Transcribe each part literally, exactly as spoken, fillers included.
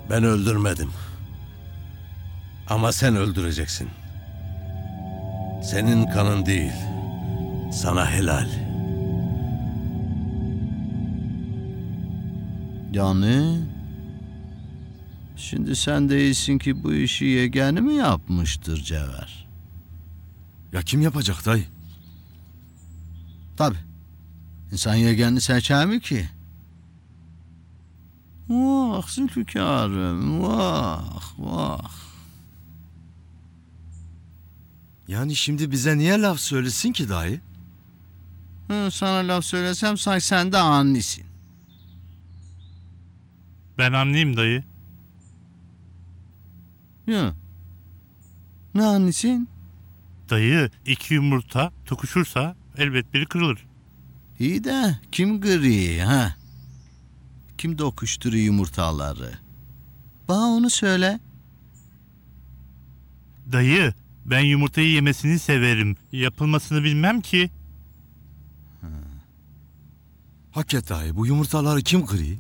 Ben öldürmedim. Ama sen öldüreceksin. Senin kanın değil, sana helal. Yani şimdi sen değilsin ki bu işi yegani mi yapmıştır Cevher? Ya kim yapacak dayı? Tabi. İnsan yeganını seçer mi ki? Vah Zülfikar'ım, vah vah. Yani şimdi bize niye laf söylesin ki dayı? Hı, sana laf söylesem sanki sen de annesin. Ben anlayayım dayı. Ya. Ne annesin? Dayı iki yumurta tokuşursa elbet biri kırılır. İyi de kim gri ha? Kim dokuşturuyor yumurtaları? Bana onu söyle. Dayı ben yumurtayı yemesini severim. Yapılmasını bilmem ki. Hakikat dayı, bu yumurtaları kim kırıyor?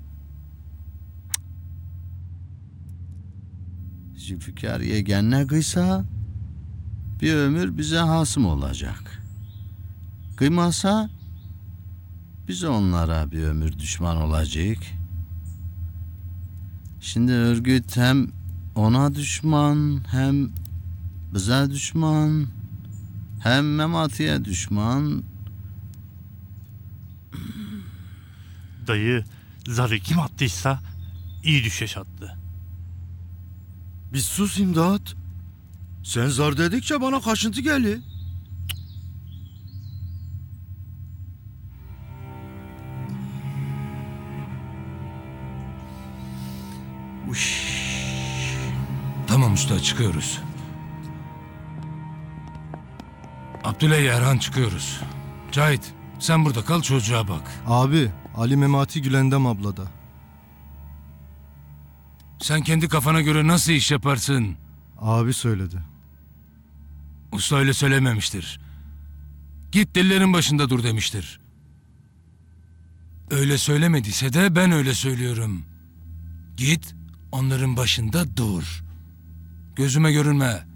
Zülfikar yegenine kıysa bir ömür bize hasım olacak. Kıymazsa biz onlara bir ömür düşman olacak. Şimdi örgüt hem ona düşman, hem bize düşman, hem Memati'ye düşman. Dayı zarı kim attıysa iyi düşeş attı. Biz sus imdat. Sen zar dedikçe bana kaşıntı geliyor. Tamam usta, çıkıyoruz. Abdüley Erhan, çıkıyoruz. Cahit sen burada kal, çocuğa bak. Abi, Ali Memati Gülendam ablada. Sen kendi kafana göre nasıl iş yaparsın? Abi söyledi. Usta öyle söylememiştir. Git delilerin başında dur demiştir. Öyle söylemediyse de ben öyle söylüyorum. Git onların başında dur. Gözüme görünme.